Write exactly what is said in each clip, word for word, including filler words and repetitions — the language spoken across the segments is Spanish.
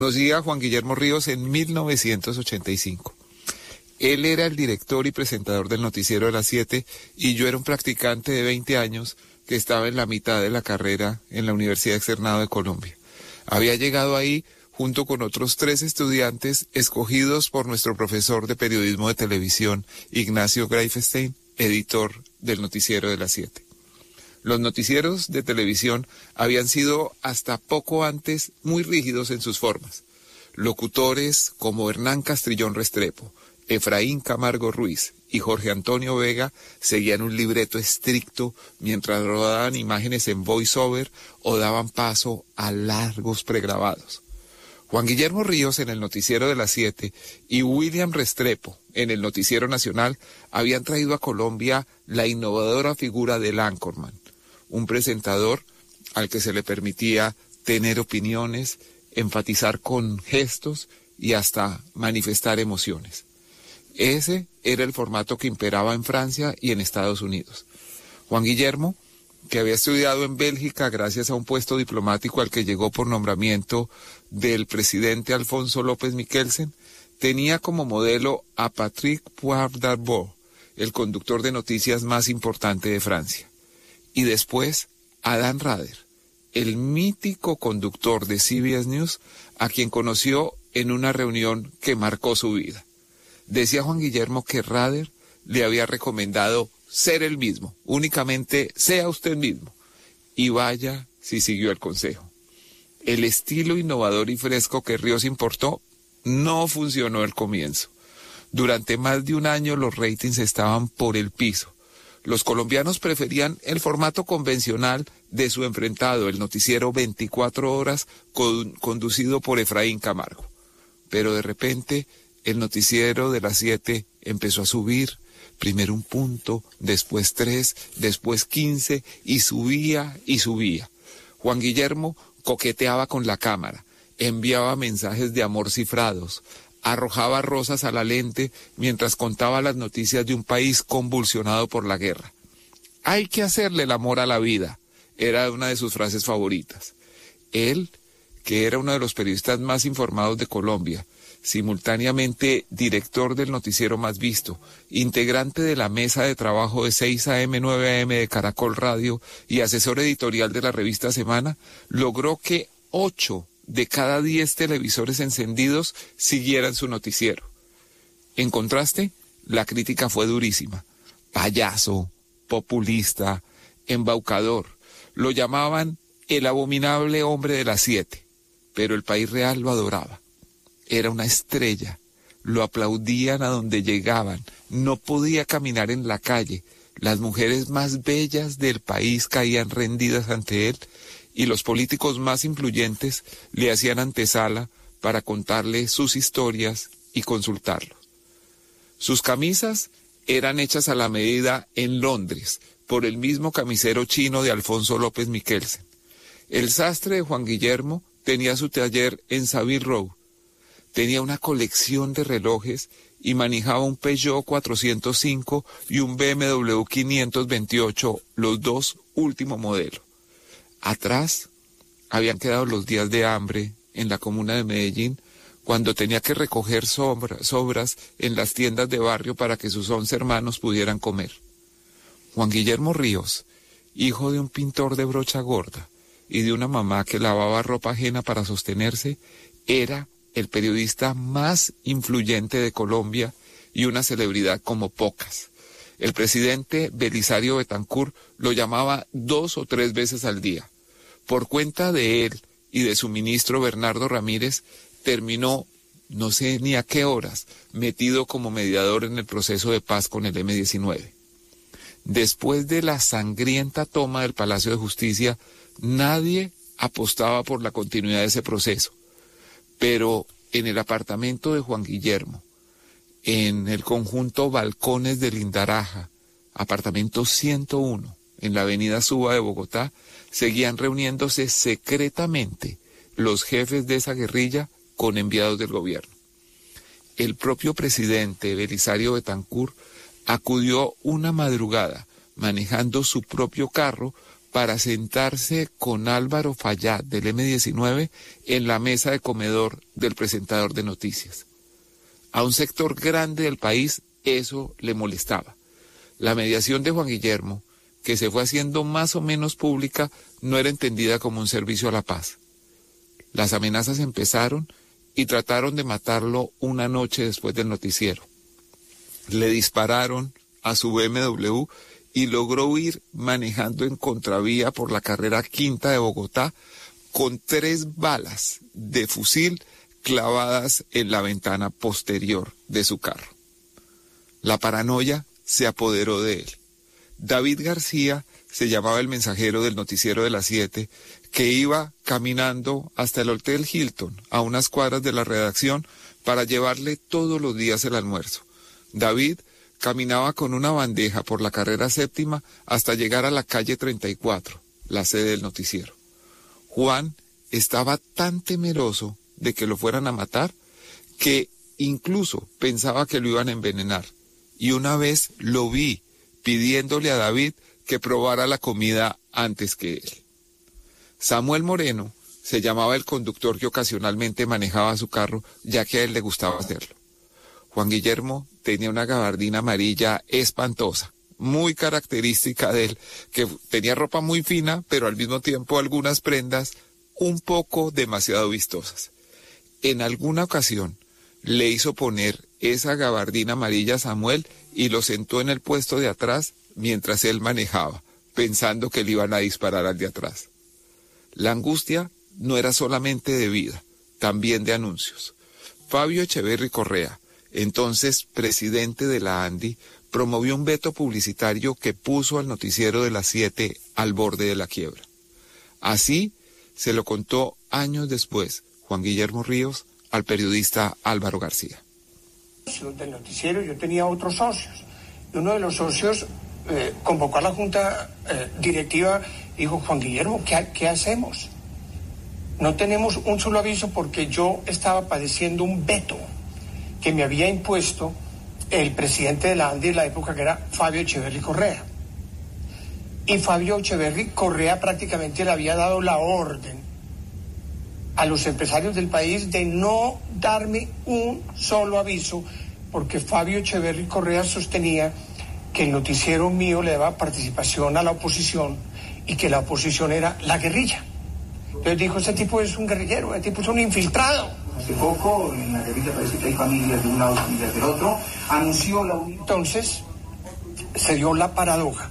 Conocí a Juan Guillermo Ríos en mil novecientos ochenta y cinco. Él era el director y presentador del noticiero de las siete y yo era un practicante de veinte años que estaba en la mitad de la carrera en la Universidad Externado de Colombia. Había llegado ahí junto con otros tres estudiantes escogidos por nuestro profesor de periodismo de televisión, Ignacio Greifstein, editor del noticiero de las siete. Los noticieros de televisión habían sido hasta poco antes muy rígidos en sus formas. Locutores como Hernán Castrillón Restrepo, Efraín Camargo Ruiz y Jorge Antonio Vega seguían un libreto estricto mientras rodaban imágenes en voiceover o daban paso a largos pregrabados. Juan Guillermo Ríos en el noticiero de las siete y William Restrepo en el noticiero nacional habían traído a Colombia la innovadora figura del anchorman, un presentador al que se le permitía tener opiniones, enfatizar con gestos y hasta manifestar emociones. Ese era el formato que imperaba en Francia y en Estados Unidos. Juan Guillermo, que había estudiado en Bélgica gracias a un puesto diplomático al que llegó por nombramiento del presidente Alfonso López Miquelsen, tenía como modelo a Patrick Poivre d'Arbour, el conductor de noticias más importante de Francia. Y después a Dan Rather, el mítico conductor de C B S News, a quien conoció en una reunión que marcó su vida. Decía Juan Guillermo que Rather le había recomendado ser el mismo, únicamente sea usted mismo. Y vaya si siguió el consejo. El estilo innovador y fresco que Ríos importó no funcionó al comienzo. Durante más de un año los ratings estaban por el piso. Los colombianos preferían el formato convencional de su enfrentado, el noticiero veinticuatro horas con, conducido por Efraín Camargo. Pero de repente el noticiero de las siete empezó a subir, primero un punto, después tres, después quince, y subía y subía. Juan Guillermo coqueteaba con la cámara, enviaba mensajes de amor cifrados, arrojaba rosas a la lente mientras contaba las noticias de un país convulsionado por la guerra. Hay que hacerle el amor a la vida, era una de sus frases favoritas. Él, que era uno de los periodistas más informados de Colombia, simultáneamente director del noticiero más visto, integrante de la mesa de trabajo de seis a eme, nueve a eme de Caracol Radio y asesor editorial de la revista Semana, logró que ocho de cada diez televisores encendidos siguieran su noticiero. En contraste, la crítica fue durísima. Payaso, populista, embaucador. Lo llamaban el abominable hombre de las siete, pero el país real lo adoraba. Era una estrella, lo aplaudían a donde llegaban, no podía caminar en la calle, las mujeres más bellas del país caían rendidas ante él y los políticos más influyentes le hacían antesala para contarle sus historias y consultarlo. Sus camisas eran hechas a la medida en Londres por el mismo camisero chino de Alfonso López Miquelsen. El sastre de Juan Guillermo tenía su taller en Savile Row. Tenía una colección de relojes y manejaba un Peugeot cuatrocientos cinco y un be eme doble u quinientos veintiocho, los dos último modelo. Atrás habían quedado los días de hambre en la comuna de Medellín, cuando tenía que recoger sobra, sobras en las tiendas de barrio para que sus once hermanos pudieran comer. Juan Guillermo Ríos, hijo de un pintor de brocha gorda y de una mamá que lavaba ropa ajena para sostenerse, era el periodista más influyente de Colombia y una celebridad como pocas. El presidente Belisario Betancur lo llamaba dos o tres veces al día. Por cuenta de él y de su ministro Bernardo Ramírez, terminó, no sé ni a qué horas, metido como mediador en el proceso de paz con el eme diecinueve. Después de la sangrienta toma del Palacio de Justicia, nadie apostaba por la continuidad de ese proceso. Pero en el apartamento de Juan Guillermo, en el conjunto Balcones de Lindaraja, apartamento ciento uno, en la avenida Suba de Bogotá, seguían reuniéndose secretamente los jefes de esa guerrilla con enviados del gobierno. El propio presidente Belisario Betancur acudió una madrugada manejando su propio carro para sentarse con Álvaro Fayad del eme diecinueve en la mesa de comedor del presentador de noticias. A un sector grande del país eso le molestaba. La mediación de Juan Guillermo, que se fue haciendo más o menos pública, no era entendida como un servicio a la paz. Las amenazas empezaron y trataron de matarlo una noche después del noticiero. Le dispararon a su be eme doble u y logró huir manejando en contravía por la carrera quinta de Bogotá con tres balas de fusil clavadas en la ventana posterior de su carro. La paranoia se apoderó de él. David García se llamaba el mensajero del noticiero de las siete, que iba caminando hasta el Hotel Hilton, a unas cuadras de la redacción, para llevarle todos los días el almuerzo. David caminaba con una bandeja por la carrera séptima hasta llegar a la calle treinta y cuatro, la sede del noticiero. Juan estaba tan temeroso de que lo fueran a matar que incluso pensaba que lo iban a envenenar. Y una vez lo vi pidiéndole a David que probara la comida antes que él. Samuel Moreno se llamaba el conductor que ocasionalmente manejaba su carro, ya que a él le gustaba hacerlo. Juan Guillermo tenía una gabardina amarilla espantosa, muy característica de él, que tenía ropa muy fina, pero al mismo tiempo algunas prendas un poco demasiado vistosas. En alguna ocasión le hizo poner esa gabardina amarilla a Samuel y lo sentó en el puesto de atrás mientras él manejaba, pensando que le iban a disparar al de atrás. La angustia no era solamente de vida, también de anuncios. Fabio Echeverry Correa, entonces presidente de la ANDI, promovió un veto publicitario que puso al noticiero de las siete al borde de la quiebra. Así se lo contó años después Juan Guillermo Ríos al periodista Álvaro García. Del noticiero yo tenía otros socios, y uno de los socios eh, convocó a la junta eh, directiva y dijo: Juan Guillermo, ¿qué, ¿qué hacemos? No tenemos un solo aviso porque yo estaba padeciendo un veto que me había impuesto el presidente de la ANDI en la época, que era Fabio Echeverry Correa. Y Fabio Echeverry Correa prácticamente le había dado la orden a los empresarios del país de no darme un solo aviso, porque Fabio Echeverry Correa sostenía que el noticiero mío le daba participación a la oposición y que la oposición era la guerrilla. Entonces dijo: este tipo es un guerrillero, este tipo es un infiltrado. Hace poco, en la revista parece que hay familias de un lado y familias del otro, anunció la unión. Entonces, se dio la paradoja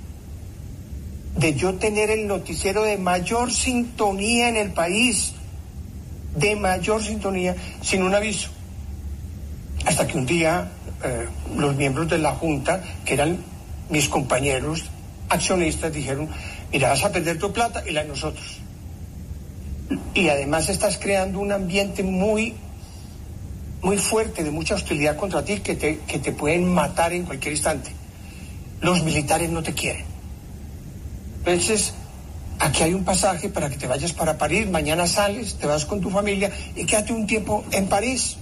de yo tener el noticiero de mayor sintonía en el país, de mayor sintonía, sin un aviso. Hasta que un día, eh, los miembros de la Junta, que eran mis compañeros accionistas, dijeron: mira, vas a perder tu plata y la de nosotros. Y además estás creando un ambiente muy, muy fuerte, de mucha hostilidad contra ti, que te, que te pueden matar en cualquier instante. Los militares no te quieren. Entonces, aquí hay un pasaje para que te vayas para París, mañana sales, te vas con tu familia y quédate un tiempo en París.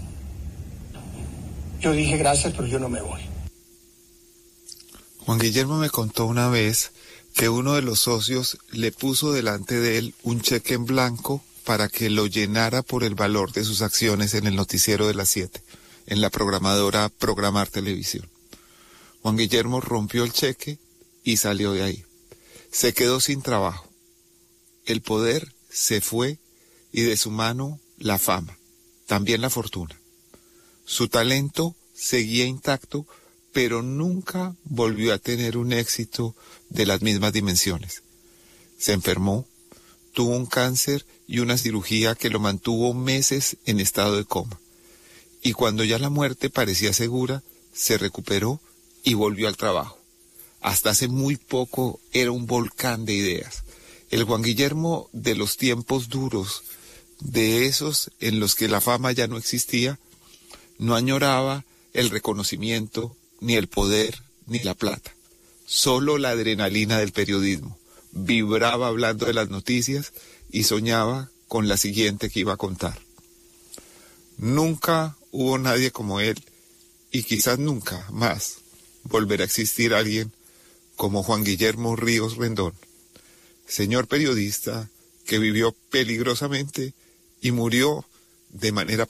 Yo dije: gracias, pero yo no me voy. Juan Guillermo me contó una vez que uno de los socios le puso delante de él un cheque en blanco para que lo llenara por el valor de sus acciones en el noticiero de las siete, en la programadora Programar Televisión. Juan Guillermo rompió el cheque y salió de ahí. Se quedó sin trabajo. El poder se fue y de su mano la fama, también la fortuna. Su talento seguía intacto, pero nunca volvió a tener un éxito de las mismas dimensiones. Se enfermó, tuvo un cáncer y una cirugía que lo mantuvo meses en estado de coma. Y cuando ya la muerte parecía segura, se recuperó y volvió al trabajo. Hasta hace muy poco era un volcán de ideas. El Juan Guillermo de los tiempos duros, de esos en los que la fama ya no existía, no añoraba el reconocimiento, ni el poder, ni la plata. Solo la adrenalina del periodismo. Vibraba hablando de las noticias y soñaba con la siguiente que iba a contar. Nunca hubo nadie como él, y quizás nunca más volverá a existir alguien como Juan Guillermo Ríos Rendón. señor periodista que vivió peligrosamente y murió de manera